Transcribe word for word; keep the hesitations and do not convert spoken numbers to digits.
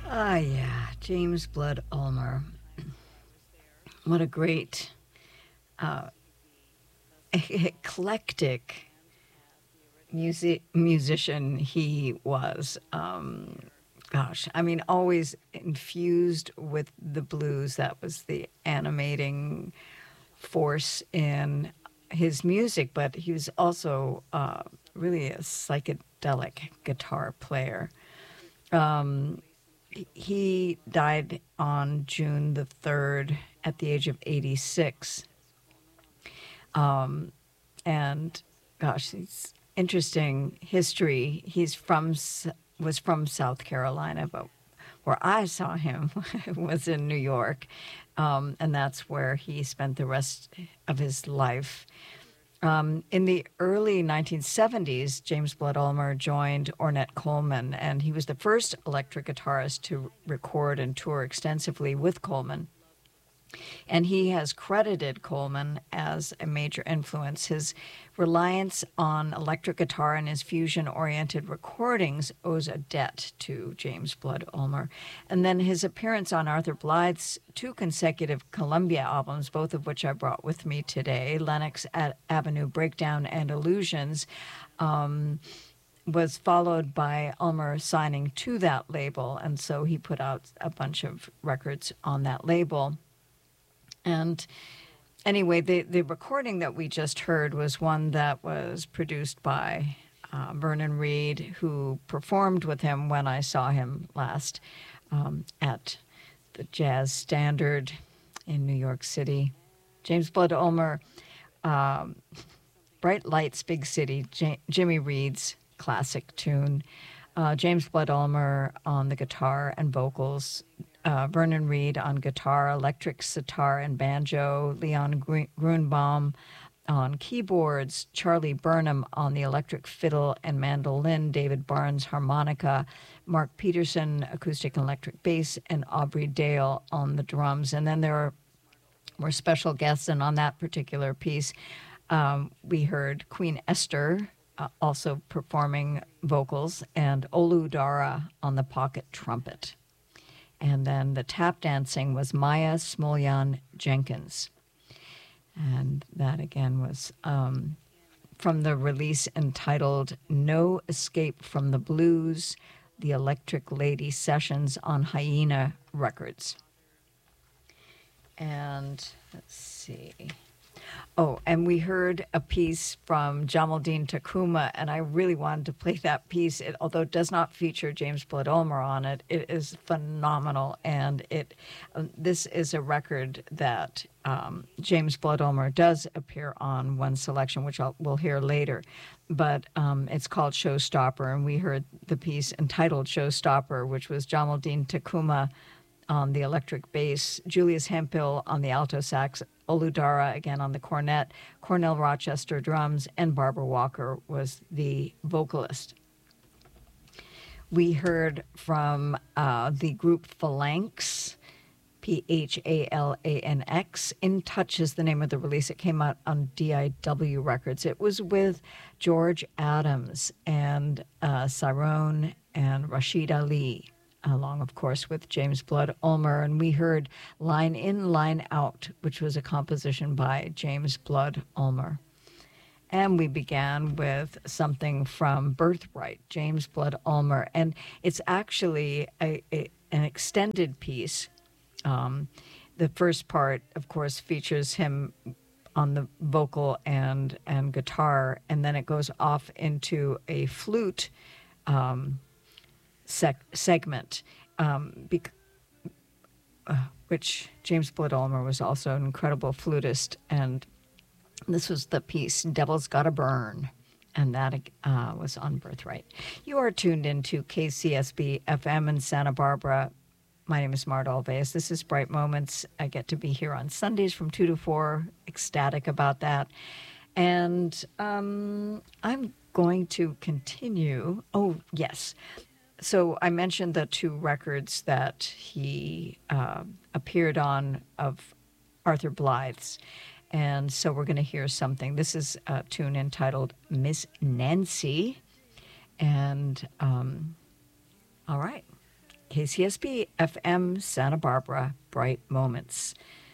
Ah, yeah, James Blood Ulmer. What a great, uh, eclectic music musician he was. Um, gosh, I mean, always infused with the blues. That was the animating force in his music, but he was also uh, really a psychedelic guitar player. Um, he died on June the third at the age of eighty-six. Um, and gosh, it's interesting history. He's from was from South Carolina, but where I saw him was in New York, um, and that's where he spent the rest of his life. Um, in the early nineteen seventies, James Blood Ulmer joined Ornette Coleman, and he was the first electric guitarist to record and tour extensively with Coleman. And he has credited Coleman as a major influence. His reliance on electric guitar and his fusion-oriented recordings owes a debt to James Blood Ulmer. And then his appearance on Arthur Blythe's two consecutive Columbia albums, both of which I brought with me today, Lenox Avenue Breakdown and Illusions, um, was followed by Ulmer signing to that label. And so he put out a bunch of records on that label. And anyway, the, the recording that we just heard was one that was produced by uh, Vernon Reid, who performed with him when I saw him last um, at the Jazz Standard in New York City. James Blood Ulmer, um, Bright Lights, Big City, J- Jimmy Reed's classic tune. Uh, James Blood Ulmer on the guitar and vocals. Uh, Vernon Reid on guitar, electric sitar and banjo, Leon Grunbaum on keyboards, Charlie Burnham on the electric fiddle and mandolin, David Barnes harmonica, Mark Peterson acoustic and electric bass, and Aubrey Dale on the drums. And then there were special guests, and on that particular piece, um, we heard Queen Esther uh, also performing vocals, and Olu Dara on the pocket trumpet. And then the tap dancing was Maya Smolyan Jenkins. And that, again, was um, from the release entitled No Escape from the Blues, the Electric Lady Sessions on Hyena Records. And let's see. Oh, and we heard a piece from Jamaldeen Tacuma, and I really wanted to play that piece. It, although it does not feature James Blood Ulmer on it, it is phenomenal. And it um, this is a record that um, James Blood Ulmer does appear on one selection, which I'll, we'll hear later. But um, it's called Showstopper, and we heard the piece entitled Showstopper, which was Jamaldeen Tacuma on the electric bass, Julius Hemphill on the alto sax, Olu Dara again on the cornet, Cornell Rochester drums, and Barbara Walker was the vocalist. We heard from uh, the group Phalanx, P H A L A N X. In Touch is the name of the release. It came out on D I W Records. It was with George Adams and uh, Cyrone and Rashid Ali, along, of course, with James Blood Ulmer. And we heard Line In, Line Out, which was a composition by James Blood Ulmer. And we began with something from Birthright, James Blood Ulmer. And it's actually a, a, an extended piece. Um, the first part, of course, features him on the vocal and, and guitar, and then it goes off into a flute um Sec- segment, um, bec- uh, which James Blood Ulmer was also an incredible flutist, and this was the piece Devil's Gotta Burn, and that uh, was on Birthright. You are tuned into K C S B F M in Santa Barbara. My name is Marta Alves. This is Bright Moments. I get to be here on Sundays from two to four, ecstatic about that. And um, I'm going to continue. Oh, yes. So I mentioned the two records that he uh, appeared on of Arthur Blythe's. And so we're going to hear something. This is a tune entitled Miss Nancy. And um, all right, K C S B F M Santa Barbara Bright Moments.